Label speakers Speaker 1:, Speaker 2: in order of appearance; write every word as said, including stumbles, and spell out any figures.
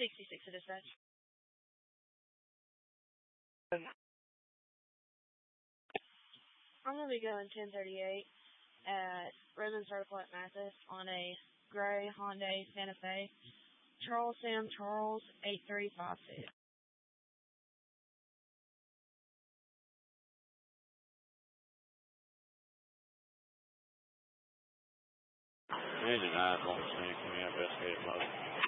Speaker 1: sixty-six to dispatch. I'm going to be going ten thirty-eight at Redmond Circle at Mathis on a gray Hyundai Santa Fe. Charles Sam Charles, eight three five six.
Speaker 2: Engine nine is on the scene. Can you investigate it,